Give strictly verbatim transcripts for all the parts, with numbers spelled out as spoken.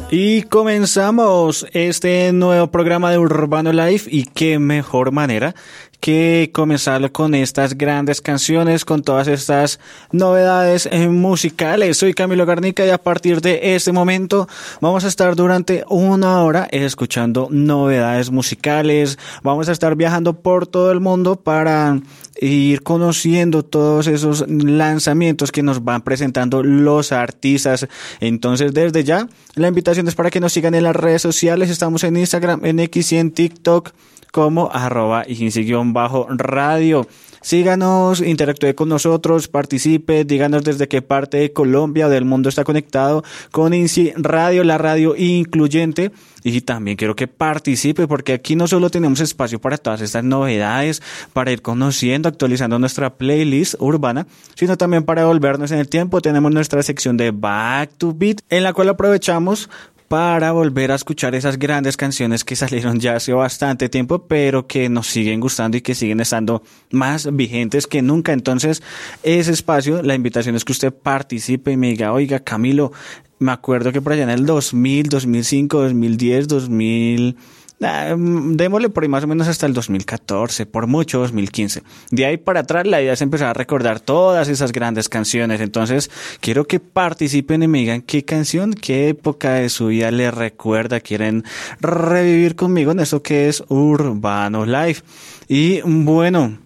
Y comenzamos este nuevo programa de Urbano Life, y qué mejor manera que comenzarlo con estas grandes canciones, con todas estas novedades musicales. Soy Camilo Garnica y a partir de este momento vamos a estar durante una hora escuchando novedades musicales. Vamos a estar viajando por todo el mundo para ir conociendo todos esos lanzamientos que nos van presentando los artistas. Entonces, desde ya, la invitación es para que nos sigan en las redes sociales. Estamos en Instagram, en X y en TikTok como arroba radio. Síganos, interactúe con nosotros, participe, díganos desde qué parte de Colombia o del mundo está conectado con INSI Radio, la radio incluyente. Y también quiero que participe, porque aquí no solo tenemos espacio para todas estas novedades, para ir conociendo, actualizando nuestra playlist urbana, sino también para volvernos en el tiempo. Tenemos nuestra sección de Back to Beat, en la cual aprovechamos para volver a escuchar esas grandes canciones que salieron ya hace bastante tiempo, pero que nos siguen gustando y que siguen estando más vigentes que nunca. Entonces, ese espacio, la invitación es que usted participe y me diga: oiga, Camilo, me acuerdo que por allá en el dos mil, dos mil cinco, dos mil diez, dos mil... Ah, démosle por ahí más o menos hasta el dos mil catorce, por mucho dos mil quince. De ahí para atrás la idea es empezar a recordar todas esas grandes canciones. Entonces quiero que participen y me digan qué canción, qué época de su vida les recuerda, quieren revivir conmigo en esto que es Urbano Life. Y bueno,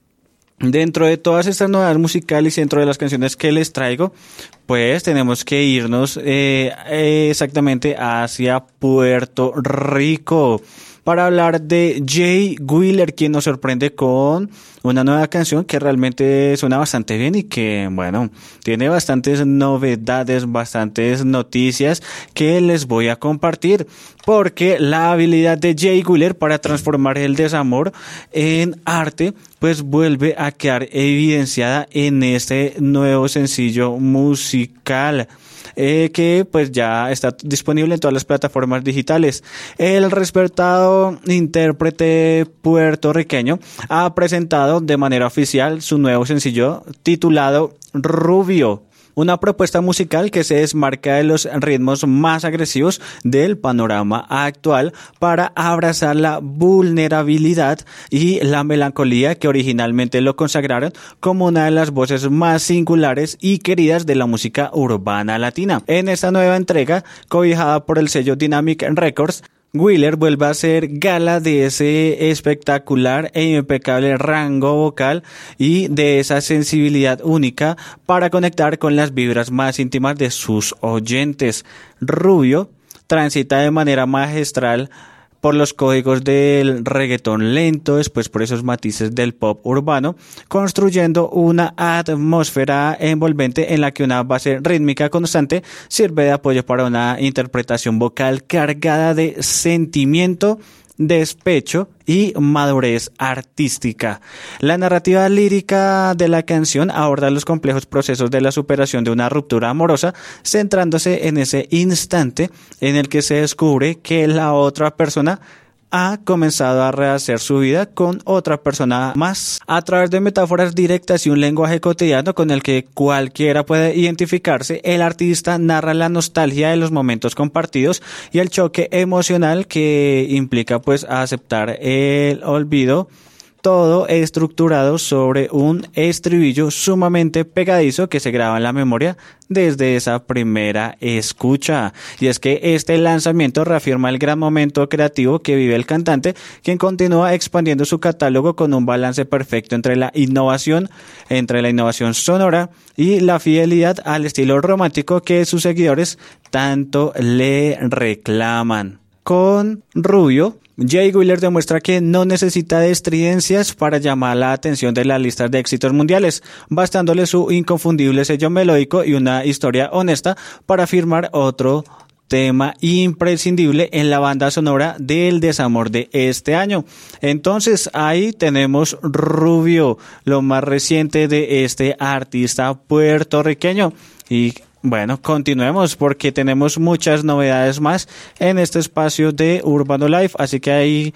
dentro de todas estas novedades musicales y dentro de las canciones que les traigo, pues tenemos que irnos eh, exactamente hacia Puerto Rico para hablar de Jay Wheeler, quien nos sorprende con una nueva canción que realmente suena bastante bien y que, bueno, tiene bastantes novedades, bastantes noticias que les voy a compartir, porque la habilidad de Jay Wheeler para transformar el desamor en arte pues vuelve a quedar evidenciada en este nuevo sencillo musical. Eh, que pues ya está disponible en todas las plataformas digitales. El respetado intérprete puertorriqueño ha presentado de manera oficial su nuevo sencillo titulado Rubio, una propuesta musical que se desmarca de los ritmos más agresivos del panorama actual para abrazar la vulnerabilidad y la melancolía que originalmente lo consagraron como una de las voces más singulares y queridas de la música urbana latina. En esta nueva entrega, cobijada por el sello Dynamic Records, Wheeler vuelve a hacer gala de ese espectacular e impecable rango vocal y de esa sensibilidad única para conectar con las vibras más íntimas de sus oyentes. Rubio transita de manera magistral por los códigos del reggaetón lento, después por esos matices del pop urbano, construyendo una atmósfera envolvente en la que una base rítmica constante sirve de apoyo para una interpretación vocal cargada de sentimiento, despecho y madurez artística. La narrativa lírica de la canción aborda los complejos procesos de la superación de una ruptura amorosa, centrándose en ese instante en el que se descubre que la otra persona ha comenzado a rehacer su vida con otra persona más. A través de metáforas directas y un lenguaje cotidiano con el que cualquiera puede identificarse, el artista narra la nostalgia de los momentos compartidos y el choque emocional que implica pues aceptar el olvido, todo estructurado sobre un estribillo sumamente pegadizo que se graba en la memoria desde esa primera escucha. Y es que este lanzamiento reafirma el gran momento creativo que vive el cantante, quien continúa expandiendo su catálogo con un balance perfecto entre la innovación, entre la innovación sonora y la fidelidad al estilo romántico que sus seguidores tanto le reclaman. Con Rubio, Jay Wheeler demuestra que no necesita de estridencias para llamar la atención de las listas de éxitos mundiales, bastándole su inconfundible sello melódico y una historia honesta para firmar otro tema imprescindible en la banda sonora del desamor de este año. Entonces ahí tenemos Rubio, lo más reciente de este artista puertorriqueño. Y bueno, continuemos porque tenemos muchas novedades más en este espacio de Urbano Life, así que ahí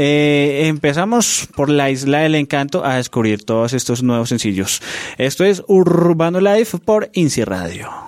eh, empezamos por la Isla del Encanto a descubrir todos estos nuevos sencillos. Esto es Urbano Life por INSI Radio.